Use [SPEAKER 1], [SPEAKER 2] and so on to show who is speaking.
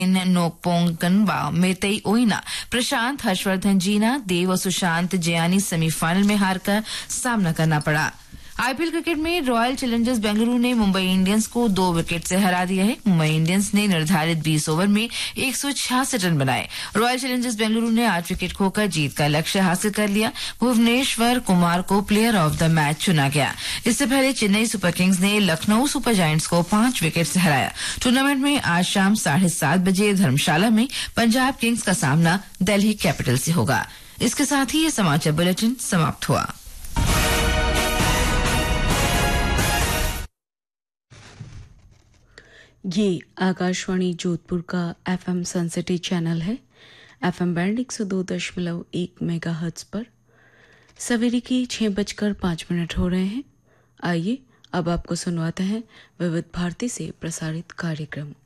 [SPEAKER 1] नोपोंगनवा मेतई ओइना, प्रशांत हर्षवर्धन जीना, देव और सुशांत जयानी सेमीफाइनल में हारकर सामना करना पड़ा। आईपीएल क्रिकेट में रॉयल चैलेंजर्स बेंगलुरु ने मुंबई इंडियंस को 2 विकेट से हरा दिया है। मुंबई इंडियंस ने निर्धारित 20 ओवर में 166 रन बनाए। रॉयल चैलेंजर्स बेंगलुरु ने 8 विकेट खोकर जीत का लक्ष्य हासिल कर लिया। भुवनेश्वर कुमार को प्लेयर ऑफ द मैच चुना गया। इससे पहले चेन्नई सुपर किंग्स ने लखनऊ सुपर जायंट्स को 5 विकेट से हराया। टूर्नामेंट में आज शाम 7:30 बजे धर्मशाला में पंजाब किंग्स का सामना दिल्ली कैपिटल से होगा। इसके साथ ही ये समाचार बुलेटिन समाप्त हुआ।
[SPEAKER 2] ये आकाशवाणी जोधपुर का एफएम सनसिटी चैनल है। एफएम बैंड 102.1 मेगाहर्ट्ज पर सवेरे के 6:05 हो रहे हैं। आइए अब आपको सुनवाते हैं विविध भारती से प्रसारित कार्यक्रम।